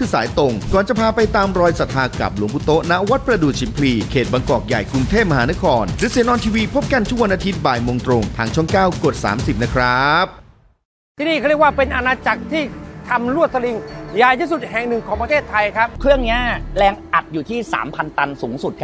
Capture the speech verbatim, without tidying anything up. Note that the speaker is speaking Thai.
คือสายตรงก่อนจะพาไปตามรอยศรัทธากับหลวงปู่โตะณวัดประดู่ชิมพลีเขตบางกอกใหญ่กรุงเทพมหานครหรือเสียนอนทีวีพบกันทุกวันอาทิตย์บ่ายโมงตรงทางช่องเก้ากดสามสิบนะครับที่นี่เขาเรียกว่าเป็นอาณาจักรที่ทำลวดสลิงใหญ่ที่สุดแห่งหนึ่งของประเทศไทยครับเครื่องนี้แรงอัดอยู่ที่ สามพัน ตันสูงสุด